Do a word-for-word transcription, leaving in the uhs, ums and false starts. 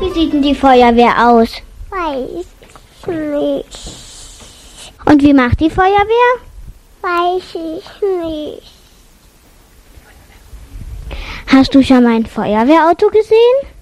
Wie sieht denn die Feuerwehr aus? Weiß nicht. Und wie macht die Feuerwehr? Weiß ich nicht. Hast du schon mal ein Feuerwehrauto gesehen?